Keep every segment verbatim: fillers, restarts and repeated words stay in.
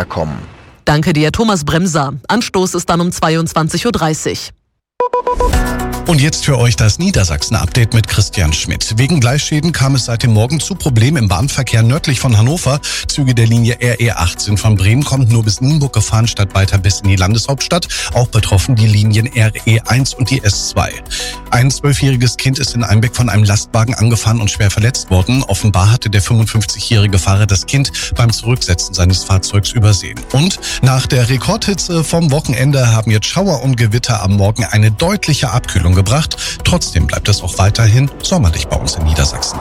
kommen. Danke dir, Thomas Bremser. Anstoß ist dann um zweiundzwanzig Uhr dreißig. Und jetzt für euch das Niedersachsen-Update mit Christian Schmidt. Wegen Gleisschäden kam es seit dem Morgen zu Problemen im Bahnverkehr nördlich von Hannover. Züge der Linie R E acht sind von Bremen kommend nur bis Nienburg gefahren, statt weiter bis in die Landeshauptstadt. Auch betroffen die Linien R E eins und die S zwei. Ein zwölfjähriges Kind ist in Einbeck von einem Lastwagen angefahren und schwer verletzt worden. Offenbar hatte der fünfundfünfzigjährige Fahrer das Kind beim Zurücksetzen seines Fahrzeugs übersehen. Und nach der Rekordhitze vom Wochenende haben jetzt Schauer und Gewitter am Morgen eine deutliche Abkühlung gebracht. Trotzdem bleibt es auch weiterhin sommerlich bei uns in Niedersachsen.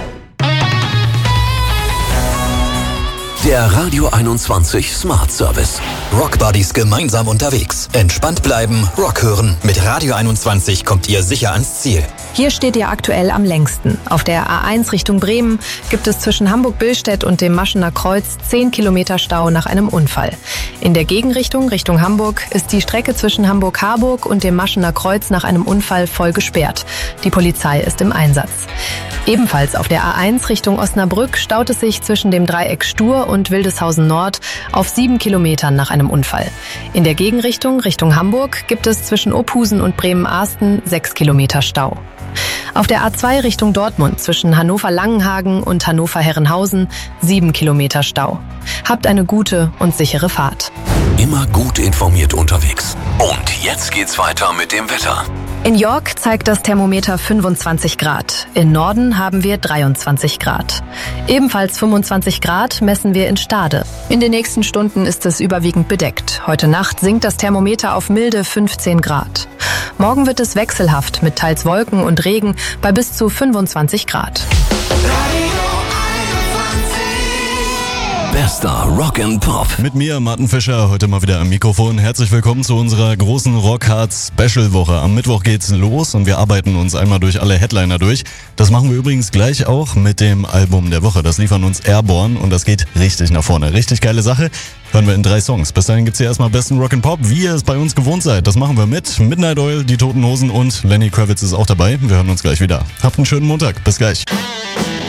Der Radio einundzwanzig Smart Service. Rock Buddies gemeinsam unterwegs. Entspannt bleiben, Rock hören. Mit Radio einundzwanzig kommt ihr sicher ans Ziel. Hier steht ihr aktuell am längsten. Auf der A eins Richtung Bremen gibt es zwischen Hamburg-Billstedt und dem Maschener Kreuz zehn Kilometer Stau nach einem Unfall. In der Gegenrichtung Richtung Hamburg ist die Strecke zwischen Hamburg-Harburg und dem Maschener Kreuz nach einem Unfall voll gesperrt. Die Polizei ist im Einsatz. Ebenfalls auf der A eins Richtung Osnabrück staut es sich zwischen dem Dreieck Stur und Wildeshausen Nord auf sieben Kilometern nach einem Unfall. In der Gegenrichtung Richtung Hamburg gibt es zwischen Ophusen und Bremen-Ahsten sechs Kilometer Stau. Auf der A zwei Richtung Dortmund zwischen Hannover-Langenhagen und Hannover-Herrenhausen sieben Kilometer Stau. Habt eine gute und sichere Fahrt. Immer gut informiert unterwegs. Und jetzt geht's weiter mit dem Wetter. In York zeigt das Thermometer fünfundzwanzig Grad. In Norden haben wir dreiundzwanzig Grad. Ebenfalls fünfundzwanzig Grad messen wir in Stade. In den nächsten Stunden ist es überwiegend bedeckt. Heute Nacht sinkt das Thermometer auf milde fünfzehn Grad. Morgen wird es wechselhaft mit teils Wolken und Regen bei bis zu fünfundzwanzig Grad. Bester Rock and Pop. Mit mir, Martin Fischer, heute mal wieder am Mikrofon. Herzlich willkommen zu unserer großen Rockhard-Special-Woche. Am Mittwoch geht's los und wir arbeiten uns einmal durch alle Headliner durch. Das machen wir übrigens gleich auch mit dem Album der Woche. Das liefern uns Airborne und das geht richtig nach vorne. Richtig geile Sache. Hören wir in drei Songs. Bis dahin gibt's hier erstmal besten Rock and Pop, wie ihr es bei uns gewohnt seid. Das machen wir mit Midnight Oil, die Toten Hosen und Lenny Kravitz ist auch dabei. Wir hören uns gleich wieder. Habt einen schönen Montag. Bis gleich.